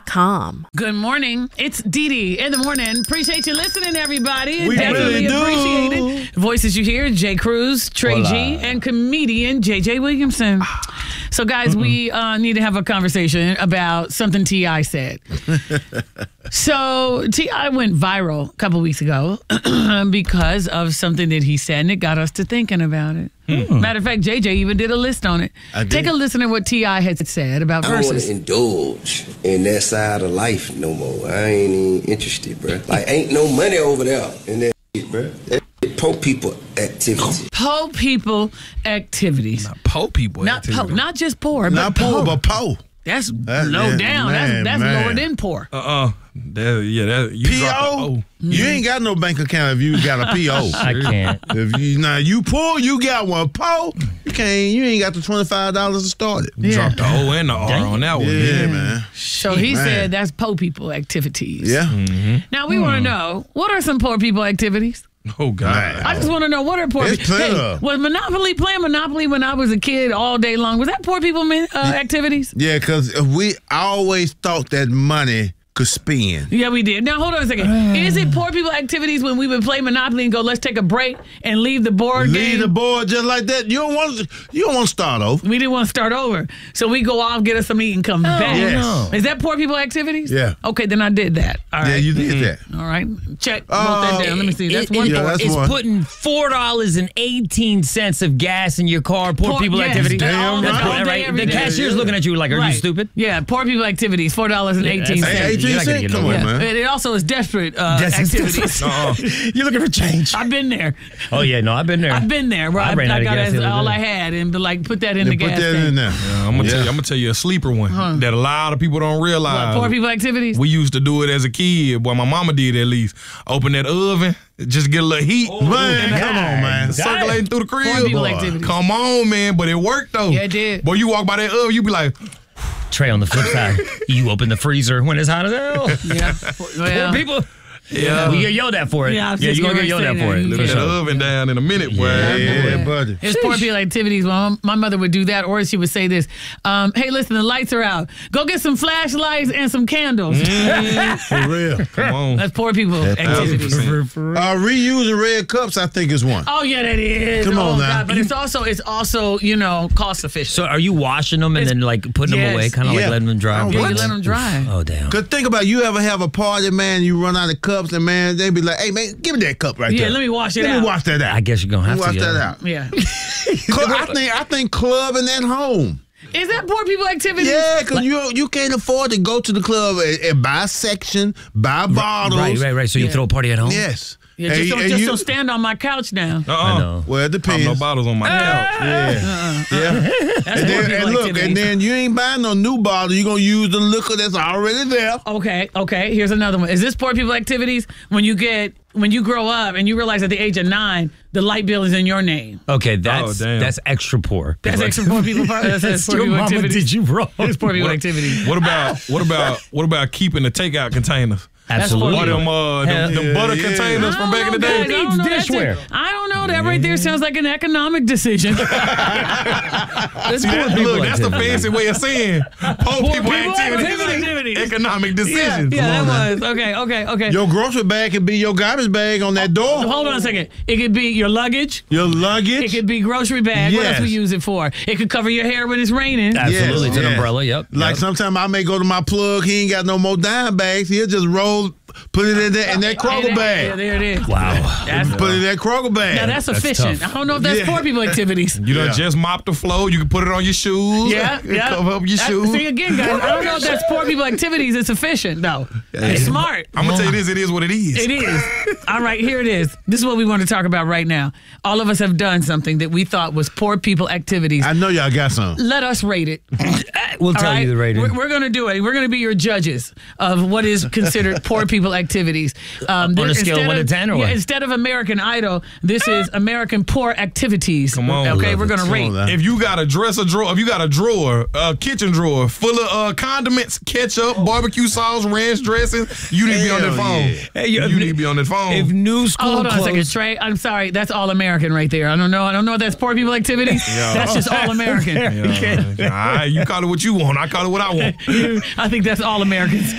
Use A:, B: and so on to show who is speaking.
A: TrueCrime.com.
B: Good morning. It's Dee Dee in the morning. Appreciate you listening, everybody.
C: We
B: Definitely
C: really do.
B: appreciate it. Voices you hear, Jay Cruz, Trey G, and comedian JJ Williamson. So, guys, we need to have a conversation about something T.I. said. So, T.I. went viral a couple weeks ago because of something that he said, and it got us to thinking about it. Matter of fact, JJ even did a list on it. Take a listen to what T.I. had said about
D: I don't want
B: verses.
D: to indulge in that side of life no more. I ain't even interested, bro. Like, ain't no money over there in that shit, bro. That shit poor people activity.
B: Poor people activities.
C: Not poor people.
B: Not not just poor,
E: Not
B: but
E: poor, but poor.
B: That's low down. That's lower than poor.
C: You
E: P.O. You ain't got no bank account if you got a P.O.
F: I can't.
E: If you poor, you got one. Poor, you ain't got the $25 to start it.
B: Yeah.
C: Drop the O and the R on that one.
E: Yeah, man.
B: So he said that's poor people activities.
E: Yeah.
B: Now we want to know, what are some poor people activities?
C: Oh, God.
B: I just want to know, what are poor
E: It's
B: people?
E: plenty of.
B: Was playing Monopoly when I was a kid all day long, was that poor people activities?
E: Yeah, because we always thought that money could spend.
B: Yeah, we did. Now, hold on a second. Is it poor people activities when we would play Monopoly and go, let's take a break and leave the board game?
E: Leave the board just like that. You don't want to start over.
B: We didn't want to start over. So we go off, get us some eat, and come back.
E: Yes.
B: Is that poor people activities?
E: Yeah.
B: Okay, then I did that. All right.
E: Yeah, you did that.
B: All right. Check. Wrote that down. Let me see. That's one.
E: Yeah, that's
F: it's
E: one.
F: putting $4.18 of gas in your car. Poor people
B: yes,
F: activities.
B: damn
F: That's
B: right.
F: poor, right?
B: Every
F: The
B: day.
F: cashier's looking at you like, are you stupid?
B: Yeah, poor people activities, $4.18.
E: Hey, 18
F: You're not gonna
E: cents?
F: get
E: Come
F: no-
E: on,
B: Yeah.
E: man.
B: And it also is desperate activities.
F: You're looking for change.
B: I've been there.
F: Oh, yeah, no, I've been there.
B: I've been there. Where I
F: ran out of
B: got
F: gas the other
B: all
F: day.
B: I had and put that in
E: Yeah,
B: the
E: put
B: gas
E: that
B: tank.
E: in there.
C: I'm gonna tell you a sleeper one that a lot of people don't realize.
B: Poor people activities?
C: We used to do it as a kid. Well, my mama did at least. Open that oven, just get a little heat.
E: Man, come on, man.
C: Circulating through the crib.
B: Poor people
C: Boy.
B: activities.
C: Come on, man. But it worked, though.
B: Yeah, it did.
C: Boy, you walk by that oven, you be like,
F: Trey, on the flip side, you open the freezer when it's hot as hell.
B: Yeah.
F: Poor people.
C: yeah.
F: We get yelled at for it.
B: Yeah, I was
F: you're
B: just
F: going to
B: gonna
F: get yelled
B: say
F: at for
B: that.
F: it.
B: Yeah.
C: Put
F: For
C: that
F: sure.
C: oven down in a minute, boy.
E: Yeah, buddy.
B: It's poor people activities. Well, my mother would do that, or she would say this. Hey, listen, the lights are out. Go get some flashlights and some candles.
E: For real.
C: Come on.
B: That's poor people activities.
C: 1000%.
E: Reusing red cups, I think, is one.
B: Oh, yeah, that is.
E: Come on
B: oh,
E: now.
B: God. But it's also cost efficient.
F: So are you washing them and then like putting them
B: Yes.
F: away, kind of
E: Yeah.
F: like letting them dry?
E: Oh,
B: Yeah,
E: what?
B: you let them dry.
F: Oh, damn.
E: Because think about it, you ever have a party, man, you run out of cups, and, man, they be like, hey, man, give me that cup right
B: Yeah,
E: there.
B: let me wash it
E: Let
B: out.
E: me wash that out.
F: I guess you're going to have
E: Wash
F: to.
E: that
F: yeah.
E: out.
B: Yeah.
E: I think clubbing at home.
B: Is that poor people activities?
E: Yeah, because you can't afford to go to the club and buy a section, buy bottles.
F: Right. So you throw a party at home?
E: Yes.
B: Yeah, just, don't stand on my couch now.
F: I know.
E: Well, it
C: Pop
E: depends.
C: no bottles on my couch.
E: Yeah.
B: That's poor people
E: And look,
B: activities.
E: and then you ain't buying no new bottle. You're going to use the liquor that's already there.
B: Okay. Here's another one. Is this poor people activities when you grow up and you realize at the age of 9 the light bill is in your name?
F: Okay, that's
C: damn.
F: extra poor.
B: That's extra poor people. That's poor
F: your
B: people
F: mama
B: activities.
F: did you wrong.
B: It's poor people activities.
C: What about keeping the takeout containers?
F: Absolutely.
C: Or them butter containers from back in the day?
F: Needs dishware.
B: I don't know. That right there sounds like an economic decision.
F: That's
C: See,
F: poor
C: that,
F: people
C: look, that's the
F: activity.
C: fancy way of saying poor people
B: activities.
C: activities. Economic decisions.
B: Yeah, that was. Okay.
E: Your grocery bag could be your garbage bag on that door.
B: Hold on a second. It could be your luggage.
E: Your luggage.
B: It could be grocery bag. What else
E: Yes.
B: we use it for? It could cover your hair when it's raining.
F: Absolutely. It's an
E: Yes.
F: umbrella. Yep.
E: Like sometimes I may go to my plug, he ain't got no more dime bags. He'll just put it in that Kroger
B: Yeah,
E: bag.
B: there it is.
F: Wow.
E: Put it in that Kroger bag.
B: Now that's efficient.
F: tough.
B: I don't know if that's
E: Yeah.
B: poor people activities.
C: You done just mopped the floor. You can put it on your shoes.
B: Yeah.
C: Cover up your shoes.
B: See again, guys. I don't know if that's poor people activities. It's efficient though. It's smart.
C: I'm going to tell you this. It is what it is.
B: It is. All right, here it is. This is what we want to talk about right now. All of us have done something that we thought was poor people activities.
E: I know y'all got some.
B: Let us rate it.
F: We'll tell
B: All right?
F: you the rating.
B: We're going to do it. We're going to be your judges of what is considered poor people activities.
F: On a scale of 1 to 10 or what?
B: Instead of American Idol, this is American Poor Activities.
C: Come on,
B: Okay,
C: love
B: we're
C: it.
B: going to
E: Come
B: rate.
E: on now.
C: If you got a drawer, a kitchen drawer full of condiments, ketchup, barbecue sauce, ranch dressing, you need to be on that
E: Hell
C: phone.
E: yeah.
F: Hey,
C: You need to be on that phone.
F: If new school
B: Hold on a second,
F: closed,
B: Trey. I'm sorry. That's all American right there. I don't know if that's poor people activities. That's just all American.
C: All right, you call it what you want. I call it what I want.
B: I think that's all Americans.